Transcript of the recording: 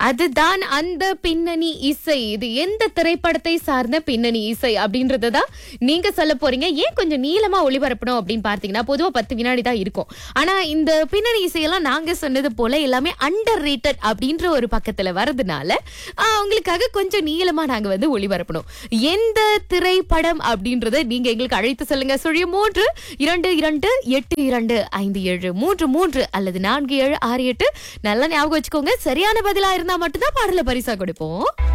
அதுதான் அந்த பின்னணி இசை. இது எந்த திரைப்படத்தை சார்ந்த பின்னணி இசை அப்படின்றதான் நீங்க சொல்ல போறீங்க. ஏன் கொஞ்சம் நீளமா ஒளிபரப்பணும் அப்படின்னு பார்த்தீங்கன்னா, பொதுவா 10 வினாடி தான் இருக்கும். ஆனா இந்த பின்னணி இசையெல்லாம் நாங்க சொன்னது போல எல்லாமே அண்டர் ரேட்டட் அப்படின்ற ஒரு பக்கத்துல வரதுனால உங்களுக்காக கொஞ்சம் நீளமா நாங்க வந்து ஒளிபரப்பணும். எந்த திரைப்படம் அப்படின்றத நீங்க எங்களுக்கு அழைத்து சொல்லுங்க. 322282573 அல்லது 4768. நல்லா ஞாபகம் வச்சுக்கோங்க. சரியான பதிலா இருந்தா மட்டும்தான் பாடல பரிசா கொடுப்போம்.